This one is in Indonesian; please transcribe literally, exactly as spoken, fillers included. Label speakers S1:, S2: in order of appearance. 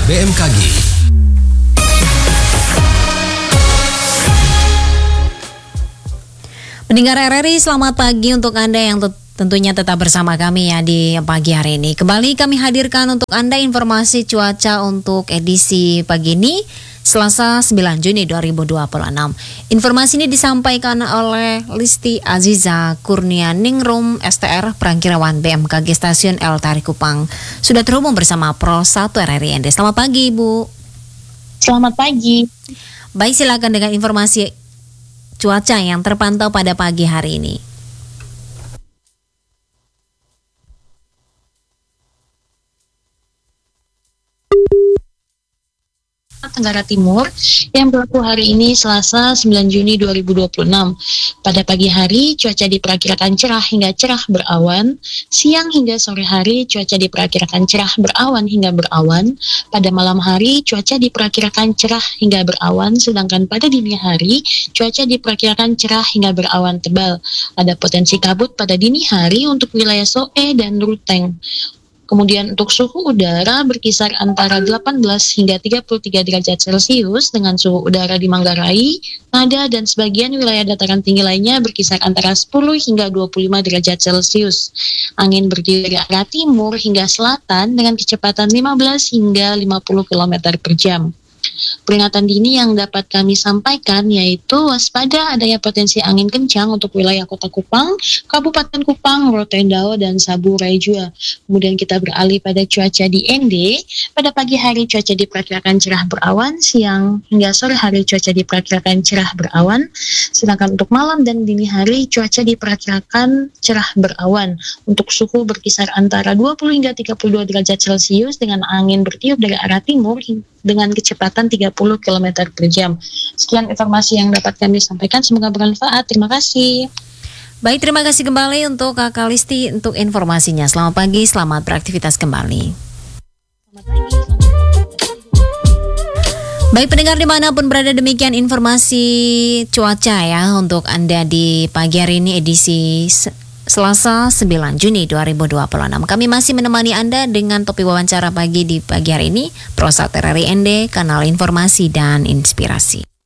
S1: B M K G.
S2: Pendengar R R I, selamat pagi untuk Anda yang tet- tentunya tetap bersama kami ya di pagi hari ini. Kembali kami hadirkan untuk Anda informasi cuaca untuk edisi pagi ini, Selasa sembilan Juni dua ribu dua puluh enam. Informasi ini disampaikan oleh Listi Aziza Kurnianingrum, S T R Perangkirawan B M K G Stasiun L Tari Kupang. Sudah terhubung bersama Pro satu R R I N D. Selamat pagi, Ibu.
S3: Selamat pagi.
S2: Baik, silakan dengan informasi cuaca yang terpantau pada pagi hari ini.
S3: Tenggara Timur yang berlaku hari ini Selasa sembilan Juni dua ribu dua puluh enam. Pada pagi hari cuaca diperkirakan cerah hingga cerah berawan. Siang hingga sore hari cuaca diperkirakan cerah berawan hingga berawan. Pada malam hari cuaca diperkirakan cerah hingga berawan, sedangkan pada dini hari cuaca diperkirakan cerah hingga berawan tebal. Ada potensi kabut pada dini hari untuk wilayah Soe dan Ruteng. Kemudian untuk suhu udara berkisar antara delapan belas hingga tiga puluh tiga derajat Celcius dengan suhu udara di Manggarai, Nada, dan sebagian wilayah dataran tinggi lainnya berkisar antara sepuluh hingga dua puluh lima derajat Celcius. Angin bertiup dari arah timur hingga selatan dengan kecepatan lima belas hingga lima puluh kilometer per jam. Peringatan dini yang dapat kami sampaikan yaitu waspada adanya potensi angin kencang untuk wilayah Kota Kupang, Kabupaten Kupang, Rotendao, dan Sabu Raijua. Kemudian kita beralih pada cuaca di N D. Pada pagi hari cuaca diperkirakan cerah berawan, siang hingga sore hari cuaca diperkirakan cerah berawan, sedangkan untuk malam dan dini hari cuaca diperkirakan cerah berawan. Untuk suhu berkisar antara dua puluh hingga tiga puluh dua derajat Celcius dengan angin bertiup dari arah timur dengan kecepatan tiga puluh kilometer per jam. Sekian informasi yang dapat kami sampaikan, semoga bermanfaat. Terima kasih.
S2: Baik, terima kasih kembali untuk Kakak Listi untuk informasinya. Selamat pagi, selamat beraktivitas kembali.
S3: Selamat pagi.
S2: Baik pendengar dimanapun berada, demikian informasi cuaca ya untuk Anda di pagi hari ini edisi Selasa sembilan Juni dua ribu dua puluh enam. Kami masih menemani Anda dengan topik wawancara pagi di pagi hari ini, Pro satu R R I N D, kanal informasi dan inspirasi.